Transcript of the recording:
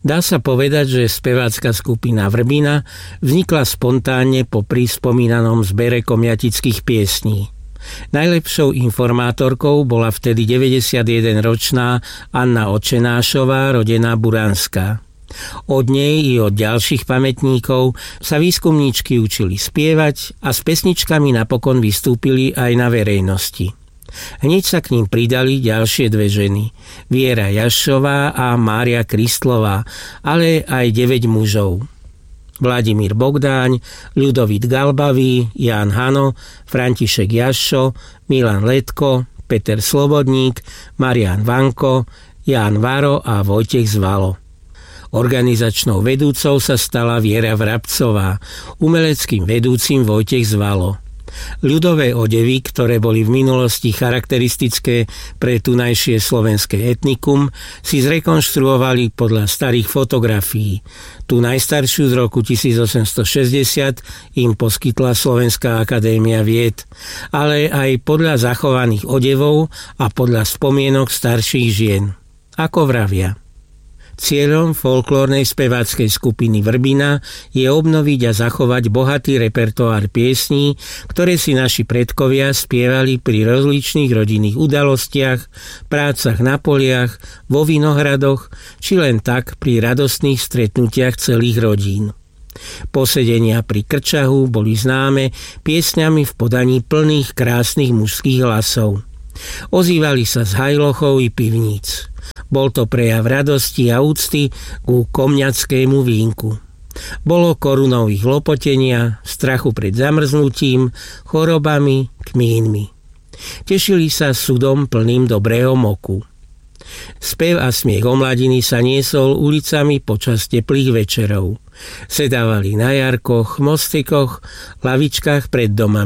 Dá sa povedať, že spevácka skupina Vrbina vznikla spontánne po prispomínanom zbere komjatických piesní. Najlepšou informátorkou bola vtedy 91-ročná Anna Očenášová, rodená Buranská. Od nej i od ďalších pamätníkov sa výskumníčky učili spievať a s pesničkami napokon vystúpili aj na verejnosti. Hneď sa k ním pridali ďalšie dve ženy, Viera Jašová a Mária Kristlová, ale aj 9 mužov. Vladimír Bogdáň, Ľudovít Galbavý, Ján Hano, František Jašo, Milan Letko, Peter Slobodník, Marián Vanko, Ján Varo a Vojtech Zvalo. Organizačnou vedúcou sa stala Viera Vrabcová, umeleckým vedúcim Vojtech Zvalo. Ľudové odevy, ktoré boli v minulosti charakteristické pre tunajšie slovenské etnikum, si zrekonštruovali podľa starých fotografií. Tú najstaršiu z roku 1860 im poskytla Slovenská akadémia vied, ale aj podľa zachovaných odevov a podľa spomienok starších žien. Ako vravia. Cieľom folklórnej speváckej skupiny Vrbina je obnoviť a zachovať bohatý repertoár piesní, ktoré si naši predkovia spievali pri rozličných rodinných udalostiach, prácach na poliach, vo vinohradoch, či len tak pri radostných stretnutiach celých rodín. Posedenia pri krčahu boli známe piesňami v podaní plných krásnych mužských hlasov. Ozývali sa z hajlochov i pivníc. Bol to prejav radosti a úcty ku komňackému vínku. Bolo korunou ich lopotenia, strachu pred zamrznutím, chorobami, kmínmi. Tešili sa sudom plným dobrého moku. Spev a smiech omladiny sa niesol ulicami počas teplých večerov. Sedávali na jarkoch, mostikoch, lavičkách pred domami.